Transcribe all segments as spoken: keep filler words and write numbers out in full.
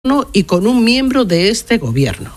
y con un miembro de este gobierno.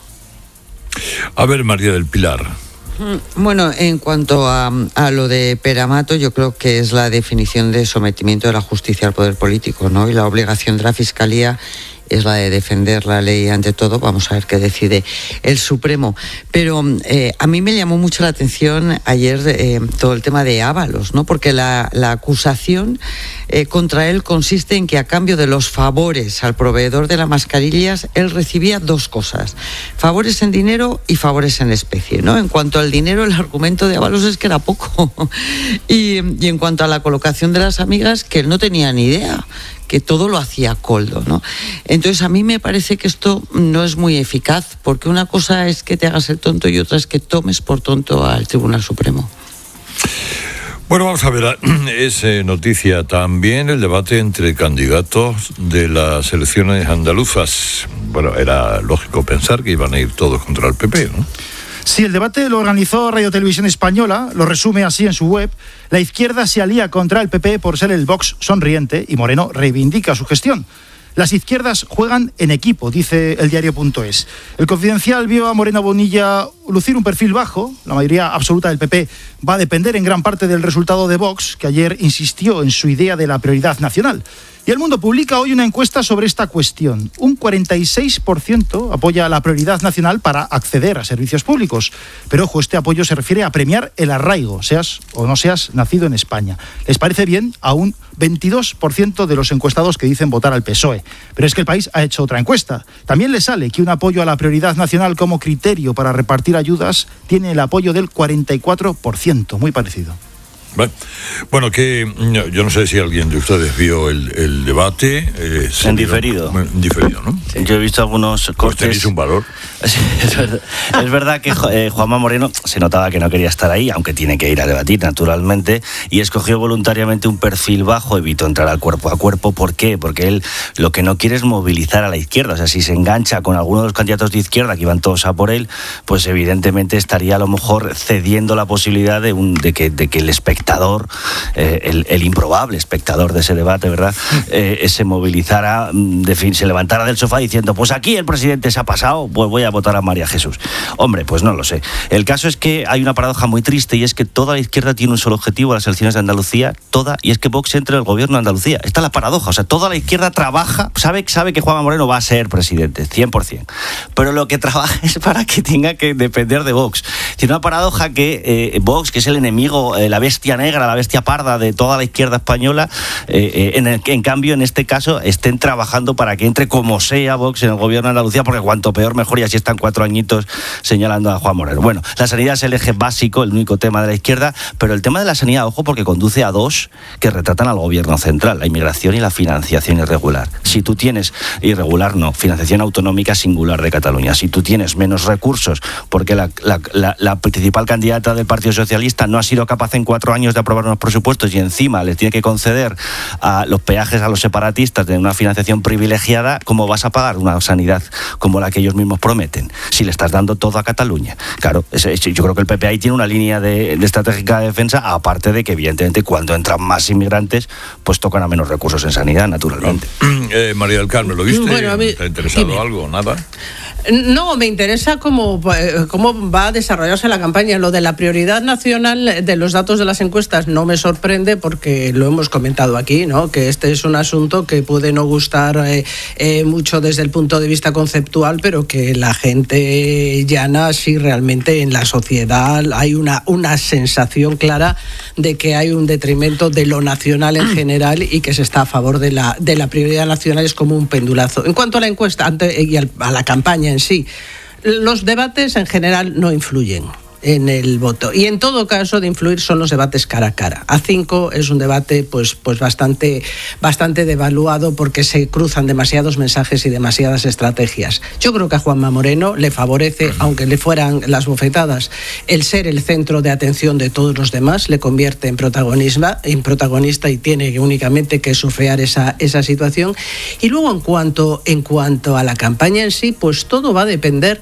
A ver, María del Pilar. Bueno, en cuanto a, a lo de Pere Mato, yo creo que es la definición de sometimiento de la justicia al poder político, ¿no? Y la obligación de la Fiscalía es la de defender la ley ante todo. Vamos a ver qué decide el Supremo. Pero eh, a mí me llamó mucho la atención ayer eh, todo el tema de Ábalos, ¿no? Porque la, la acusación eh, contra él consiste en que a cambio de los favores al proveedor de las mascarillas, él recibía dos cosas: favores en dinero y favores en especie, ¿no? En cuanto al dinero, el argumento de Ábalos es que era poco. y, y en cuanto a la colocación de las amigas, que él no tenía ni idea, que todo lo hacía Koldo, ¿no? Entonces a mí me parece que esto no es muy eficaz, porque una cosa es que te hagas el tonto y otra es que tomes por tonto al Tribunal Supremo. Bueno, vamos a ver, es eh, noticia también el debate entre candidatos de las elecciones andaluzas. Bueno, era lógico pensar que iban a ir todos contra el P P, ¿no? Sí, el debate lo organizó Radio Televisión Española, lo resume así en su web. La izquierda se alía contra el P P por ser el Vox sonriente y Moreno reivindica su gestión. Las izquierdas juegan en equipo, dice el diario punto es. El Confidencial vio a Moreno Bonilla lucir un perfil bajo. La mayoría absoluta del P P va a depender en gran parte del resultado de Vox, que ayer insistió en su idea de la prioridad nacional. Y El Mundo publica hoy una encuesta sobre esta cuestión. Un cuarenta y seis por ciento apoya la prioridad nacional para acceder a servicios públicos. Pero, ojo, este apoyo se refiere a premiar el arraigo, seas o no seas nacido en España. Les parece bien a un veintidós por ciento de los encuestados que dicen votar al P S O E. Pero es que El País ha hecho otra encuesta. También le sale que un apoyo a la prioridad nacional como criterio para repartir ayudas tiene el apoyo del cuarenta y cuatro por ciento, muy parecido. Bueno, que yo no sé si alguien de ustedes vio el, el debate. Eh, en diferido. En diferido, ¿no? Sí. Yo he visto algunos cortes. Pues tenéis un valor. Es verdad, es verdad que eh, Juanma Moreno se notaba que no quería estar ahí, aunque tiene que ir a debatir, naturalmente, y escogió voluntariamente un perfil bajo, evitó entrar al cuerpo a cuerpo. ¿Por qué? Porque él lo que no quiere es movilizar a la izquierda. O sea, si se engancha con alguno de los candidatos de izquierda, que iban todos a por él, pues evidentemente estaría a lo mejor cediendo la posibilidad de, un, de, que, de que el espectador Eh, el, el improbable espectador de ese debate, ¿verdad? Eh, se movilizara, de fin, se levantara del sofá diciendo, pues aquí el presidente se ha pasado, pues voy a votar a María Jesús. Hombre, pues no lo sé. El caso es que hay una paradoja muy triste, y es que toda la izquierda tiene un solo objetivo a las elecciones de Andalucía, toda, y es que Vox entre en el gobierno de Andalucía. Esta es la paradoja. O sea, toda la izquierda trabaja, sabe, sabe que Juanma Moreno va a ser presidente, cien por ciento, pero lo que trabaja es para que tenga que depender de Vox. Tiene una paradoja que eh, Vox, que es el enemigo, eh, la bestia negra, la bestia parda de toda la izquierda española, eh, eh, en, el, en cambio en este caso estén trabajando para que entre como sea Vox en el gobierno de Andalucía, porque cuanto peor mejor, y así están cuatro añitos señalando a Juan Moreno. Bueno, la sanidad es el eje básico, el único tema de la izquierda, pero el tema de la sanidad, ojo, porque conduce a dos que retratan al gobierno central: la inmigración y la financiación irregular. Si tú tienes, irregular no, financiación autonómica singular de Cataluña, si tú tienes menos recursos porque la, la, la, la principal candidata del Partido Socialista no ha sido capaz en cuatro años de aprobar unos presupuestos y encima les tiene que conceder a los peajes a los separatistas de una financiación privilegiada, ¿cómo vas a pagar una sanidad como la que ellos mismos prometen si le estás dando todo a Cataluña? Claro, yo creo que el P P ahí tiene una línea de, de estratégica de defensa, aparte de que evidentemente cuando entran más inmigrantes pues tocan a menos recursos en sanidad, naturalmente. Eh, María del Carmen, ¿lo viste? Bueno, a mí, ¿te ha interesado dime. algo? ¿Nada? No, me interesa cómo, cómo va a desarrollarse la campaña. Lo de la prioridad nacional de los datos de las encuestas no me sorprende, porque lo hemos comentado aquí, ¿no? Que este es un asunto que puede no gustar eh, eh, mucho desde el punto de vista conceptual, pero que la gente llana, sí, realmente en la sociedad hay una, una sensación clara de que hay un detrimento de lo nacional en general y que se está a favor de la, de la prioridad nacional. Es como un pendulazo. En cuanto a la encuesta ante, y al, a la campaña en sí, los debates en general no influyen en el voto, y en todo caso de influir son los debates cara a cara. A cinco es un debate pues pues bastante bastante devaluado, porque se cruzan demasiados mensajes y demasiadas estrategias. Yo creo que a Juanma Moreno le favorece, aunque le fueran las bofetadas, el ser el centro de atención de todos los demás, le convierte en protagonista, en protagonista y tiene únicamente que surfear esa esa situación. Y luego en cuanto en cuanto a la campaña en sí, pues todo va a depender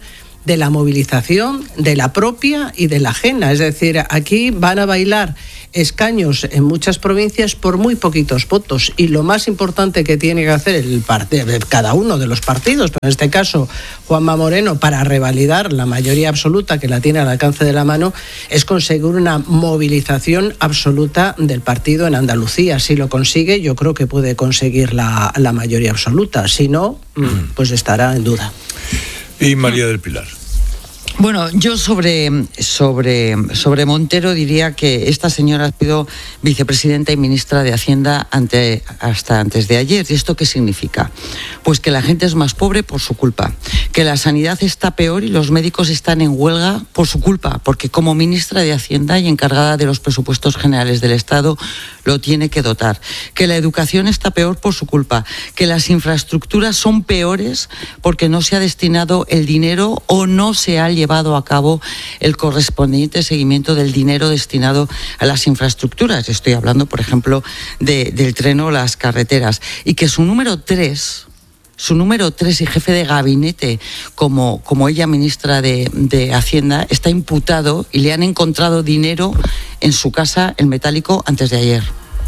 de la movilización, de la propia y de la ajena. Es decir, aquí van a bailar escaños en muchas provincias por muy poquitos votos, y lo más importante que tiene que hacer el partido, cada uno de los partidos, pero en este caso Juanma Moreno, para revalidar la mayoría absoluta que la tiene al alcance de la mano, es conseguir una movilización absoluta del partido en Andalucía. Si lo consigue, yo creo que puede conseguir la, la mayoría absoluta. Si no, pues estará en duda. Y María del Pilar. Bueno, yo sobre, sobre, sobre Montero diría que esta señora ha sido vicepresidenta y ministra de Hacienda ante, hasta antes de ayer. ¿Y esto qué significa? Pues que la gente es más pobre por su culpa, que la sanidad está peor y los médicos están en huelga por su culpa, porque como ministra de Hacienda y encargada de los presupuestos generales del Estado lo tiene que dotar, que la educación está peor por su culpa, que las infraestructuras son peores porque no se ha destinado el dinero o no se ha llevado a cabo el correspondiente seguimiento del dinero destinado a las infraestructuras. Estoy hablando, por ejemplo, de, del tren o las carreteras. Y que su número tres... Su número tres y jefe de gabinete, como, como ella ministra de, de Hacienda, está imputado y le han encontrado dinero en su casa, en metálico, antes de ayer.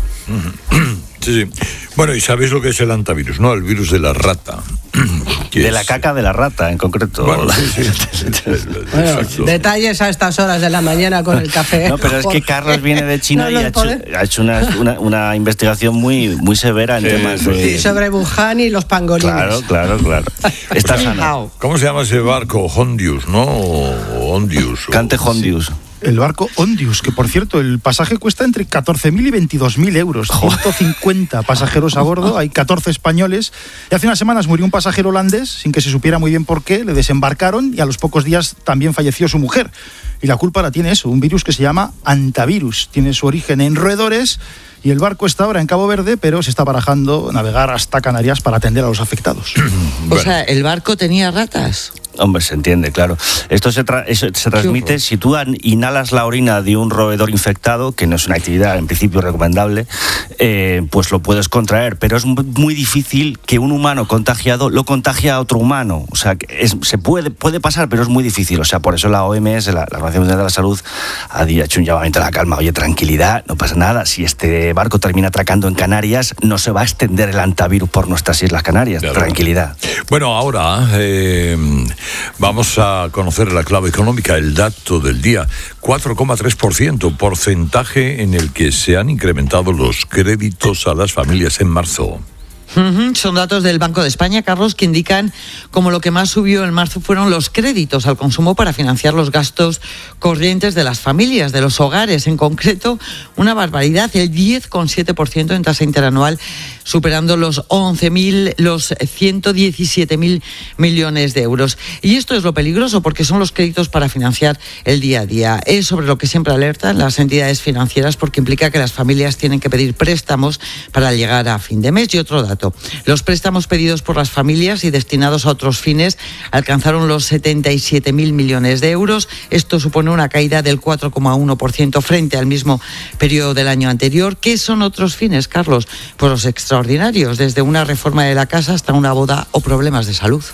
Sí, sí. Bueno, y sabéis lo que es el antivirus, ¿no? El virus de la rata. De es... la caca de la rata, en concreto. Bueno, sí, sí. Bueno, detalles a estas horas de la mañana con el café. No, pero es que Carlos viene de China no y ha hecho, ha hecho una, una, una investigación muy, muy severa en sí, temas sí, de... Sí, sobre Wuhan y los pangolines. Claro, claro, claro. Está sano. ¿Cómo se llama ese barco? Hondius, ¿no? O Ondius. Cante Hondius. Sí. El barco Ondius, que por cierto, el pasaje cuesta entre catorce mil y veintidós mil euros. ciento cincuenta pasajeros a bordo, hay catorce españoles. Y hace unas semanas murió un pasajero holandés, sin que se supiera muy bien por qué, le desembarcaron y a los pocos días también falleció su mujer. Y la culpa la tiene eso, un virus que se llama antivirus. Tiene su origen en roedores y el barco está ahora en Cabo Verde, pero se está barajando navegar hasta Canarias para atender a los afectados. Bueno. O sea, ¿el barco tenía ratas? Hombre, se entiende, claro. Esto se, tra- eso se transmite si tú inhalas la orina de un roedor infectado, que no es una actividad en principio recomendable, eh, pues lo puedes contraer, pero es muy difícil que un humano contagiado lo contagie a otro humano. O sea, es, se puede, puede pasar, pero es muy difícil. O sea, por eso la O M S, la, la Organización Mundial de la Salud, ha hecho un llamamiento a la calma. Oye, tranquilidad, no pasa nada. Si este barco termina atracando en Canarias, no se va a extender el antivirus por nuestras Islas Canarias. Claro. Tranquilidad. Bueno, ahora... Eh... Vamos a conocer la clave económica, el dato del día. cuatro coma tres por ciento, porcentaje en el que se han incrementado los créditos a las familias en marzo. Uh-huh. Son datos del Banco de España, Carlos, que indican como lo que más subió en marzo fueron los créditos al consumo para financiar los gastos corrientes de las familias, de los hogares. En concreto, una barbaridad, el diez coma siete por ciento en tasa interanual, superando los once mil, los ciento diecisiete mil millones de euros. Y esto es lo peligroso, porque son los créditos para financiar el día a día. Es sobre lo que siempre alertan las entidades financieras, porque implica que las familias tienen que pedir préstamos para llegar a fin de mes. Y otro dato, los préstamos pedidos por las familias y destinados a otros fines alcanzaron los setenta y siete mil millones de euros. Esto supone una caída del cuatro coma uno por ciento frente al mismo periodo del año anterior. ¿Qué son otros fines, Carlos? Pues los extraordinarios, desde una reforma de la casa hasta una boda o problemas de salud.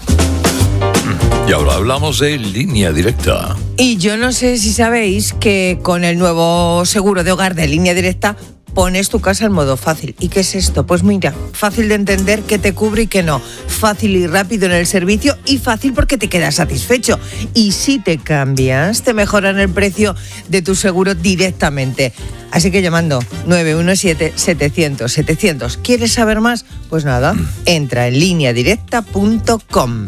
Y ahora hablamos de Línea Directa. Y yo no sé si sabéis que con el nuevo seguro de hogar de Línea Directa pones tu casa en modo fácil. ¿Y qué es esto? Pues mira, fácil de entender qué te cubre y qué no. Fácil y rápido en el servicio y fácil porque te quedas satisfecho. Y si te cambias, te mejoran el precio de tu seguro directamente. Así que llamando nueve uno siete, setecientos, setecientos. ¿Quieres saber más? Pues nada, entra en línea directa punto com.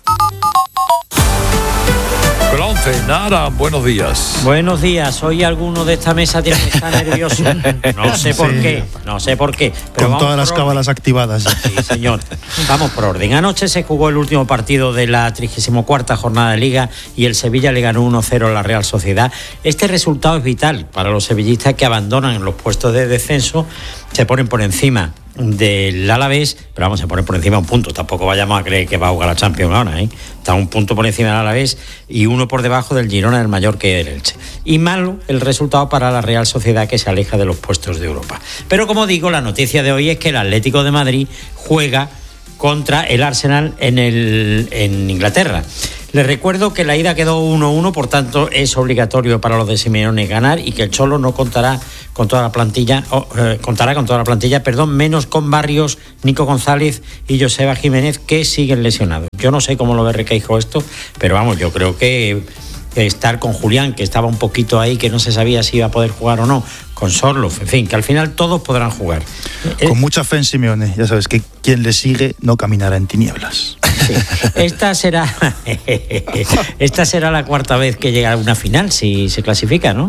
Nara, buenos días. Buenos días. Hoy alguno de esta mesa tiene que estar nervioso. No sé por sí. qué, no sé por qué. Pero con todas las cábalas activadas. Sí, señor. Vamos por orden. Anoche se jugó el último partido de la trigésima cuarta jornada de Liga y el Sevilla le ganó uno cero a la Real Sociedad. Este resultado es vital para los sevillistas que abandonan los puestos de descenso, se ponen por encima del Alavés, pero vamos a poner por encima un punto, tampoco vayamos a creer que va a jugar la Champions ahora, ¿eh? Está un punto por encima del Alavés y uno por debajo del Girona, del Mallorca y del Elche. Y malo el resultado para la Real Sociedad, que se aleja de los puestos de Europa. Pero como digo, la noticia de hoy es que el Atlético de Madrid juega contra el Arsenal en, el, en Inglaterra. Les recuerdo que la ida quedó uno uno, por tanto es obligatorio para los de Simeone ganar y que el Cholo no contará con toda la plantilla, oh, eh, contará con toda la plantilla, perdón, menos con Barrios, Nico González y Joseba Jiménez, que siguen lesionados. Yo no sé cómo lo ve Requeijo esto, pero vamos, yo creo que estar con Julián, que estaba un poquito ahí, que no se sabía si iba a poder jugar o no, con Sorloth, en fin, que al final todos podrán jugar. Con mucha fe en Simeone, ya sabes que quien le sigue no caminará en tinieblas. Sí. Esta será esta será la cuarta vez que llega a una final, si se clasifica, ¿no?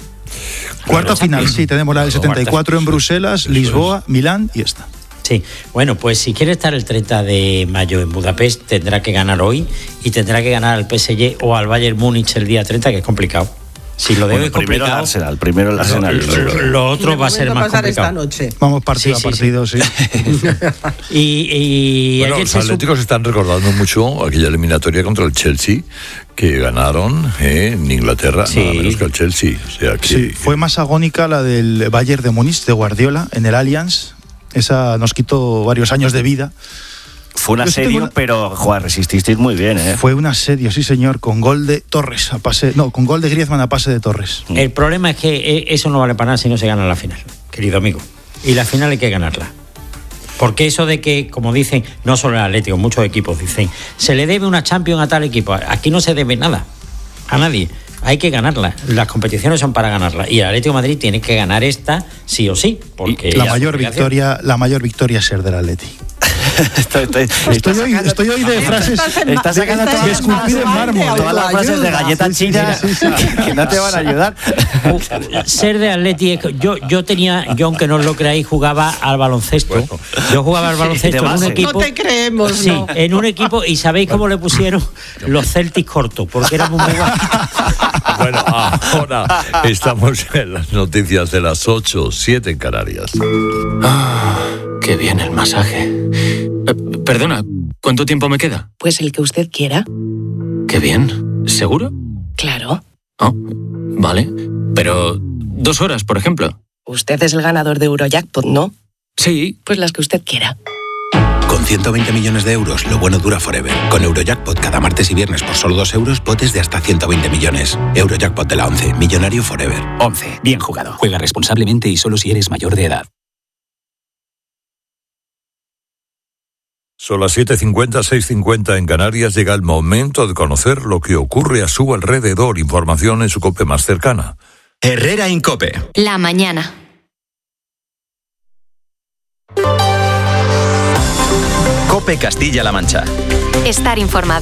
Cuarta final, sí, tenemos la del setenta y cuatro en Bruselas, Lisboa, Milán y esta. Sí, bueno, pues si quiere estar el treinta de mayo en Budapest, tendrá que ganar hoy y tendrá que ganar al P S G o al Bayern Múnich el día treinta, que es complicado. Si lo debe bueno, primero el Arsenal, primero el Arsenal. Lo, lo, lo otro va a ser más complicado. Esta noche. Vamos partido sí, a partido, sí. sí. y, y bueno, los atléticos están recordando mucho aquella eliminatoria contra el Chelsea, que ganaron eh, en Inglaterra, sí. nada menos que el Chelsea. O sea, que, sí, fue más agónica la del Bayern de Múnich de Guardiola en el Allianz. Esa nos quitó varios años de vida. Fue un asedio, una... pero joder, resististeis muy bien, ¿eh? Fue un asedio, sí señor, con gol de Torres a pase, no, con gol de Griezmann a pase de Torres. El problema es que eso no vale para nada si no se gana la final, querido amigo. Y la final hay que ganarla. Porque eso de que, como dicen, no solo el Atlético, muchos equipos dicen, se le debe una Champions a tal equipo. Aquí no se debe nada, a nadie. Hay que ganarla. Las competiciones son para ganarla. Y el Atlético de Madrid tiene que ganar esta sí o sí. Porque la mayor victoria, la mayor victoria es ser del Atleti. estoy, estoy, estoy, estoy, hoy, estoy hoy de frases. Estás sacando todas las esculpidas en mármol. Todas las frases de galleta china sí, sí, sí, que no te van a ayudar. Ser de Atleti, yo, yo tenía, yo aunque no os lo creáis, jugaba al baloncesto. Bueno. Yo jugaba al baloncesto en un equipo. No te creemos, Sí, no. en un equipo, y ¿sabéis cómo le pusieron? Los Celtics cortos, porque éramos muy bajitos. Bueno, ahora estamos en las noticias de las ocho, siete en Canarias. Ah, qué bien el masaje. Eh, perdona, ¿cuánto tiempo me queda? Pues el que usted quiera. Qué bien. ¿Seguro? Claro. Oh, vale. Pero dos horas, por ejemplo. Usted es el ganador de Eurojackpot, ¿no? Sí. Pues las que usted quiera. Con ciento veinte millones de euros, lo bueno dura forever. Con Eurojackpot cada martes y viernes por solo dos euros, potes de hasta ciento veinte millones. Eurojackpot de la once, millonario forever. once, bien jugado. Juega responsablemente y solo si eres mayor de edad. Son las siete cincuenta, seis cincuenta en Canarias. Llega el momento de conocer lo que ocurre a su alrededor. Información en su COPE más cercana. Herrera Incope. La mañana. COPE Castilla-La Mancha. Estar informado.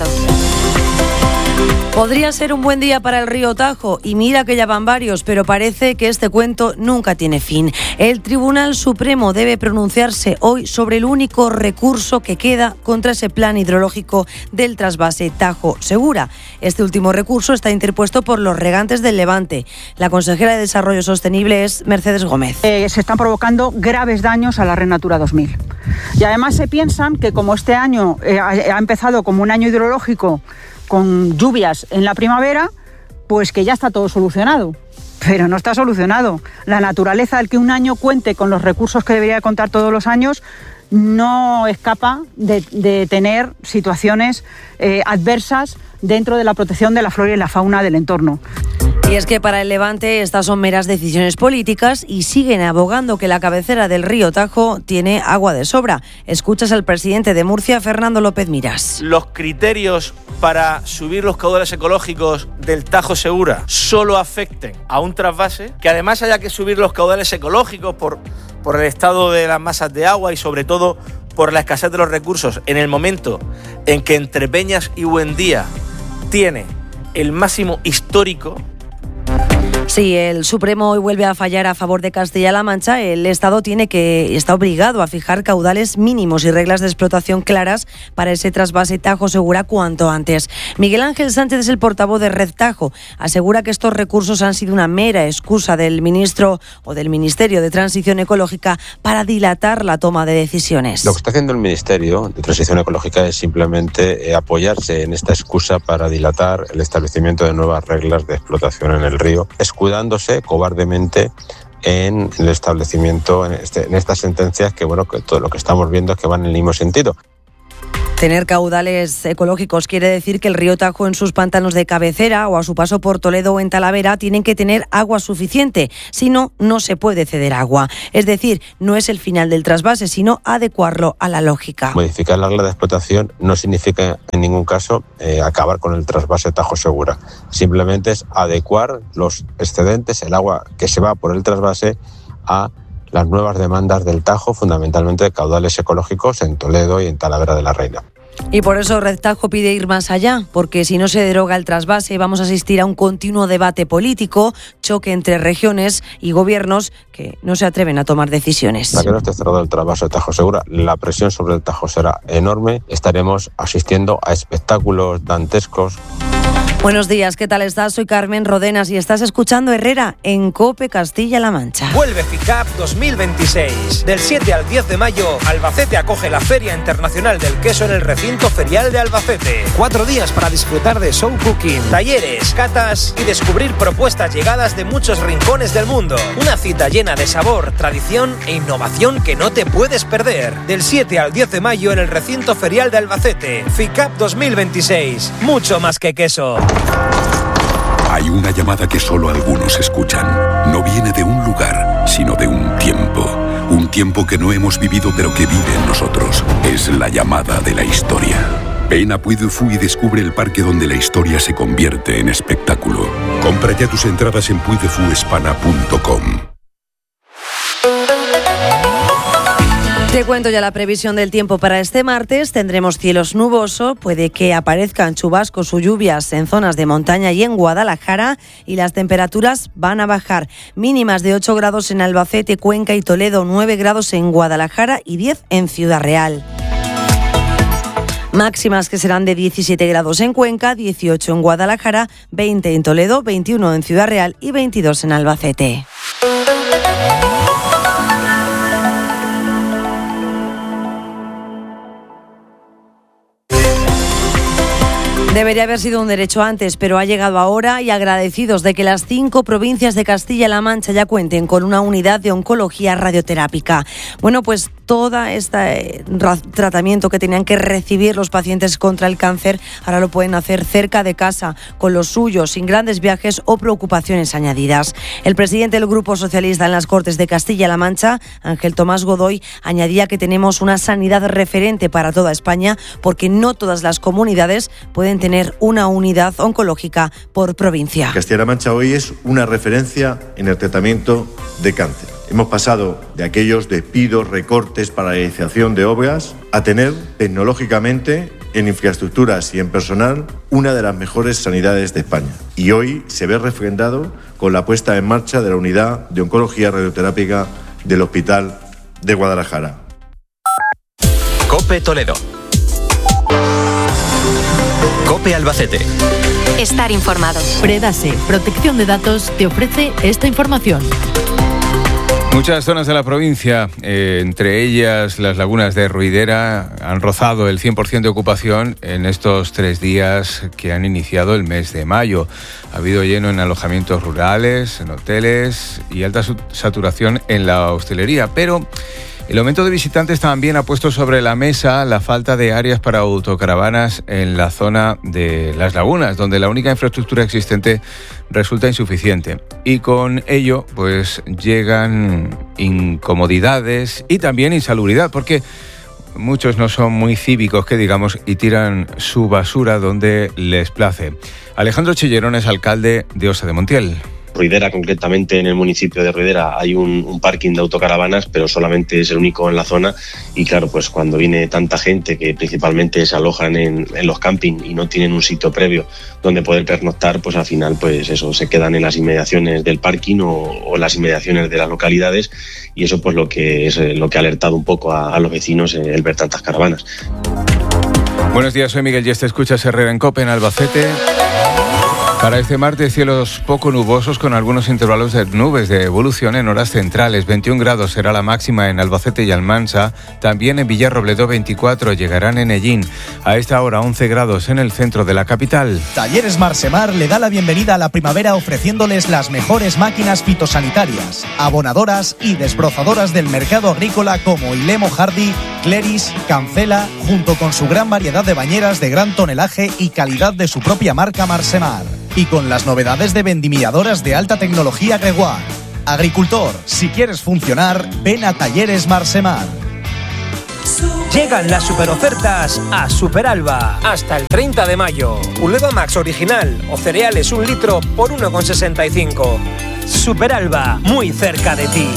Podría ser un buen día para el río Tajo, y mira que ya van varios, pero parece que este cuento nunca tiene fin. El Tribunal Supremo debe pronunciarse hoy sobre el único recurso que queda contra ese plan hidrológico del trasvase Tajo Segura. Este último recurso está interpuesto por los regantes del Levante. La consejera de Desarrollo Sostenible es Mercedes Gómez. Eh, se están provocando graves daños a la Red Natura dos mil. Y además se piensan que como este año eh, ha empezado como un año hidrológico con lluvias en la primavera, pues que ya está todo solucionado. Pero no está solucionado. La naturaleza, el que un año cuente con los recursos que debería contar todos los años, no escapa de, de tener situaciones eh, adversas dentro de la protección de la flora y la fauna del entorno. Y es que para el Levante estas son meras decisiones políticas y siguen abogando que la cabecera del río Tajo tiene agua de sobra. Escuchas al presidente de Murcia, Fernando López Miras. Los criterios para subir los caudales ecológicos del Tajo Segura solo afecten a un trasvase, que además haya que subir los caudales ecológicos por, por el estado de las masas de agua y sobre todo por la escasez de los recursos en el momento en que Entre Peñas y Buendía tiene el máximo histórico. Sí, el Supremo hoy vuelve a fallar a favor de Castilla-La Mancha. El Estado tiene que está obligado a fijar caudales mínimos y reglas de explotación claras para ese trasvase Tajo Segura cuanto antes. Miguel Ángel Sánchez es el portavoz de Red Tajo. Asegura que estos recursos han sido una mera excusa del ministro o del Ministerio de Transición Ecológica para dilatar la toma de decisiones. Lo que está haciendo el Ministerio de Transición Ecológica es simplemente eh, apoyarse en esta excusa para dilatar el establecimiento de nuevas reglas de explotación en el río, escudándose cobardemente en el establecimiento, en, este, en estas sentencias que, bueno, que todo lo que estamos viendo es que van en el mismo sentido. Tener caudales ecológicos quiere decir que el río Tajo en sus pantanos de cabecera o a su paso por Toledo o en Talavera tienen que tener agua suficiente, si no, no se puede ceder agua. Es decir, no es el final del trasvase, sino adecuarlo a la lógica. Modificar la regla de explotación no significa en ningún caso eh, acabar con el trasvase Tajo Segura. Simplemente es adecuar los excedentes, el agua que se va por el trasvase, a las nuevas demandas del Tajo, fundamentalmente de caudales ecológicos en Toledo y en Talavera de la Reina. Y por eso Red Tajo pide ir más allá, porque si no se deroga el trasvase vamos a asistir a un continuo debate político, choque entre regiones y gobiernos que no se atreven a tomar decisiones. Para que no esté cerrado el trasvase de Tajo Segura, la presión sobre el Tajo será enorme. Estaremos asistiendo a espectáculos dantescos. Buenos días, ¿qué tal estás? Soy Carmen Rodenas y estás escuchando Herrera en COPE Castilla-La Mancha. Vuelve FICAP dos mil veintiséis. Del siete al diez de mayo, Albacete acoge la Feria Internacional del Queso en el recinto ferial de Albacete. Cuatro días para disfrutar de show cooking, talleres, catas y descubrir propuestas llegadas de muchos rincones del mundo. Una cita llena de sabor, tradición e innovación que no te puedes perder. Del siete al diez de mayo en el recinto ferial de Albacete. FICAP dos mil veintiséis. Mucho más que queso. Hay una llamada que solo algunos escuchan. No viene de un lugar, sino de un tiempo. Un tiempo que no hemos vivido pero que vive en nosotros. Es la llamada de la historia. Ven a Puy du Fou y descubre el parque donde la historia se convierte en espectáculo. Compra ya tus entradas en puy de fu hispana punto com. Te cuento ya la previsión del tiempo para este martes. Tendremos cielos nubosos, puede que aparezcan chubascos o lluvias en zonas de montaña y en Guadalajara, y las temperaturas van a bajar. Mínimas de ocho grados en Albacete, Cuenca y Toledo, nueve grados en Guadalajara y diez en Ciudad Real. Máximas que serán de diecisiete grados en Cuenca, dieciocho en Guadalajara, veinte en Toledo, veintiuno en Ciudad Real y veintidós en Albacete. Debería haber sido un derecho antes, pero ha llegado ahora, y agradecidos de que las cinco provincias de Castilla-La Mancha ya cuenten con una unidad de oncología radioterápica. Bueno, pues todo este tratamiento que tenían que recibir los pacientes contra el cáncer ahora lo pueden hacer cerca de casa, con los suyos, sin grandes viajes o preocupaciones añadidas. El presidente del Grupo Socialista en las Cortes de Castilla-La Mancha, Ángel Tomás Godoy, añadía que tenemos una sanidad referente para toda España, porque no todas las comunidades pueden tener una unidad oncológica por provincia. Castilla-La Mancha hoy es una referencia en el tratamiento de cáncer. Hemos pasado de aquellos despidos, recortes, paralización de obras, a tener tecnológicamente, en infraestructuras y en personal, una de las mejores sanidades de España. Y hoy se ve refrendado con la puesta en marcha de la unidad de oncología radioterápica del Hospital de Guadalajara. COPE Toledo. COPE Albacete. Estar informado. Predase, protección de datos, te ofrece esta información. Muchas zonas de la provincia, eh, entre ellas las lagunas de Ruidera, han rozado el cien por ciento de ocupación en estos tres días que han iniciado el mes de mayo. Ha habido lleno en alojamientos rurales, en hoteles y alta saturación en la hostelería, pero el aumento de visitantes también ha puesto sobre la mesa la falta de áreas para autocaravanas en la zona de las lagunas, donde la única infraestructura existente resulta insuficiente. Y con ello, pues llegan incomodidades y también insalubridad, porque muchos no son muy cívicos, que digamos, y tiran su basura donde les place. Alejandro Chillerón es alcalde de Osa de Montiel. Ruidera, concretamente en el municipio de Ruidera, hay un, un parking de autocaravanas, pero solamente es el único en la zona. Y claro, pues cuando viene tanta gente que principalmente se alojan en, en los campings y no tienen un sitio previo donde poder pernoctar, pues al final pues eso, se quedan en las inmediaciones del parking o, o las inmediaciones de las localidades, y eso pues lo que es lo que ha alertado un poco a, a los vecinos el ver tantas caravanas. Buenos días, soy Miguel Yeste, escuchas Herrera en COPE en Albacete. Para este martes, cielos poco nubosos con algunos intervalos de nubes de evolución en horas centrales. veintiún grados será la máxima en Albacete y Almansa. También en Villarrobledo veinticuatro, llegarán en Ellín. A esta hora once grados en el centro de la capital. Talleres Marsemar le da la bienvenida a la primavera ofreciéndoles las mejores máquinas fitosanitarias, abonadoras y desbrozadoras del mercado agrícola como Ilemo Hardy, Cleris, Cancela, junto con su gran variedad de bañeras de gran tonelaje y calidad de su propia marca Marsemar. Y con las novedades de vendimilladoras de alta tecnología Gregoire. Agricultor, si quieres funcionar, ven a Talleres Marsemar. Llegan las superofertas a Superalba. Hasta el treinta de mayo. Uleva Max original o cereales un litro por uno con sesenta y cinco. Superalba, muy cerca de ti.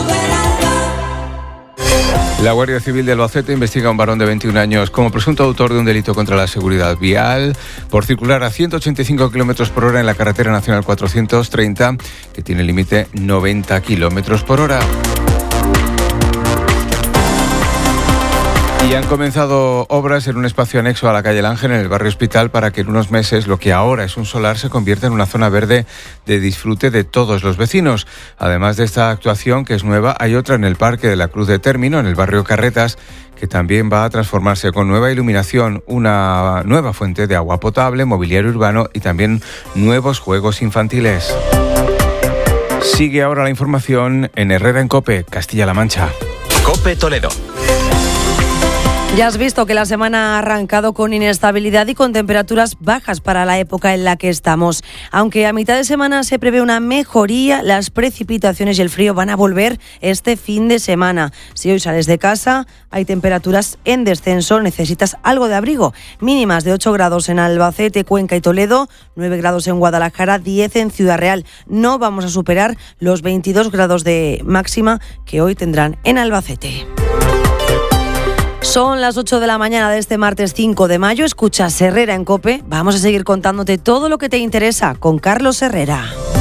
La Guardia Civil de Albacete investiga a un varón de veintiún años como presunto autor de un delito contra la seguridad vial por circular a ciento ochenta y cinco kilómetros por hora en la carretera nacional cuatrocientos treinta, que tiene límite noventa kilómetros por hora. Y han comenzado obras en un espacio anexo a la calle El Ángel, en el barrio Hospital, para que en unos meses lo que ahora es un solar se convierta en una zona verde de disfrute de todos los vecinos. Además de esta actuación, que es nueva, hay otra en el Parque de la Cruz de Término, en el barrio Carretas, que también va a transformarse con nueva iluminación, una nueva fuente de agua potable, mobiliario urbano y también nuevos juegos infantiles. Sigue ahora la información en Herrera en COPE, Castilla-La Mancha. COPE Toledo. Ya has visto que la semana ha arrancado con inestabilidad y con temperaturas bajas para la época en la que estamos. Aunque a mitad de semana se prevé una mejoría, las precipitaciones y el frío van a volver este fin de semana. Si hoy sales de casa, hay temperaturas en descenso, necesitas algo de abrigo. Mínimas de ocho grados en Albacete, Cuenca y Toledo, nueve grados en Guadalajara, diez en Ciudad Real. No vamos a superar los veintidós grados de máxima que hoy tendrán en Albacete. Son las ocho de la mañana de este martes cinco de mayo. Escuchas Herrera en COPE. Vamos a seguir contándote todo lo que te interesa con Carlos Herrera.